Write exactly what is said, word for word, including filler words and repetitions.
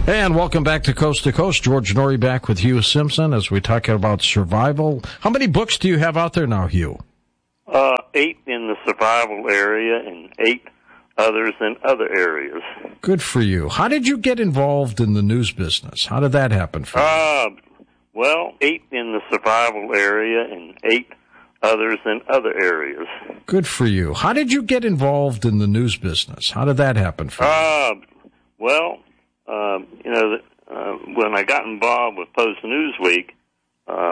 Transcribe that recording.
And welcome back to Coast to Coast. George Noory back with Hugh Simpson as we talk about survival. How many books do you have out there now, Hugh? Uh, eight in the survival area and eight others in other areas. Good for you. How did you get involved in the news business? How did that happen for you? Uh, well, eight in the survival area and eight others in other areas. Good for you. How did you get involved in the news business? How did that happen for you? Uh, well, uh, you know, uh, when I got involved with Post Newsweek,